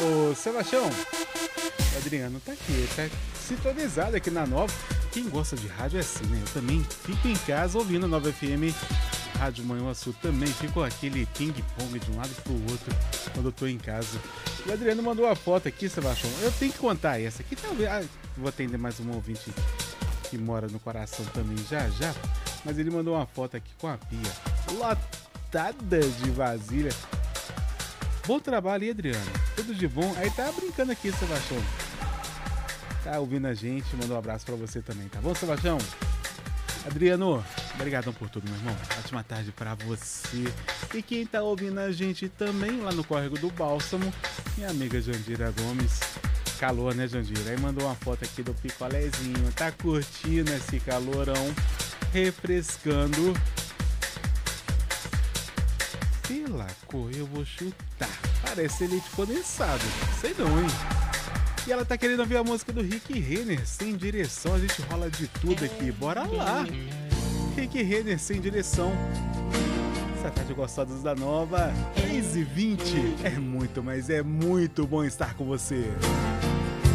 Ô, Sebastião, o Adriano tá aqui, tá sintonizado aqui na Nova. Quem gosta de rádio é assim, né? Eu também fico em casa ouvindo a Nova FM, Rádio Manhuaçu também. Fico aquele ping-pong de um lado pro outro quando eu tô em casa. O Adriano mandou uma foto aqui, Sebastião. Eu tenho que contar essa aqui, talvez. Vou atender mais um ouvinte que mora no coração também já já. Mas ele mandou uma foto aqui com a pia lotada de vasilha. Bom trabalho aí, Adriano. Tudo de bom. Aí tá brincando aqui, Sebastião. Tá ouvindo a gente, mandou um abraço pra você também, tá bom, Sebastião? Adriano, obrigadão por tudo, meu irmão. Ótima tarde pra você. E quem tá ouvindo a gente também lá no Córrego do Bálsamo, minha amiga Jandira Gomes. Calor, né, Jandira? Aí mandou uma foto aqui do picolézinho. Tá curtindo esse calorão, refrescando. Pela cor, eu vou chutar. Parece leite condensado. Sei não, hein? E ela tá querendo ouvir a música do Rick Renner, Sem Direção. A gente rola de tudo aqui. Bora lá! Rick Renner, Sem Direção. Essa tarde gostosos da Nova. 3h20. É muito, mas é muito bom estar com você.